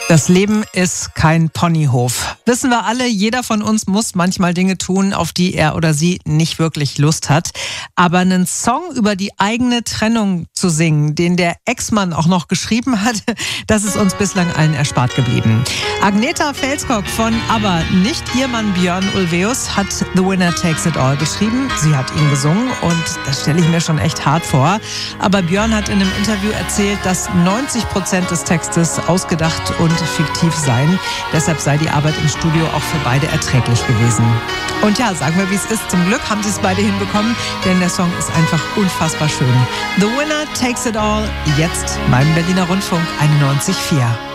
Das Leben ist kein Ponyhof. Wissen wir alle, jeder von uns muss manchmal Dinge tun, auf die er oder sie nicht wirklich Lust hat. Aber einen Song über die eigene Trennung zu singen, den der Ex-Mann auch noch geschrieben hat, das ist uns bislang allen erspart geblieben. Agneta Fälskog von ABBA, nicht ihr Mann Björn Ulvaeus, hat The Winner Takes It All geschrieben. Sie hat ihn gesungen und das stelle ich mir schon echt hart vor. Aber Björn hat in einem Interview erzählt, dass 90% des Textes ausgedacht und fiktiv seien. Deshalb sei die Arbeit im Studio auch für beide erträglich gewesen. Und ja, sagen wir, wie es ist. Zum Glück haben sie es beide hinbekommen, denn der Song ist einfach unfassbar schön. The Winner Takes It All, jetzt beim Berliner Rundfunk 91,4.